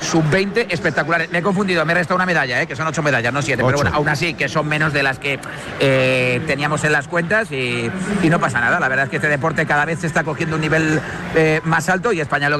sub-20 espectaculares. Me he confundido, me resta una medalla, que son 8 medallas, no 7, pero bueno, aún así, que son menos de las que teníamos en las cuentas y no pasa nada. La verdad es que este deporte cada vez se está cogiendo un nivel más alto y España lo que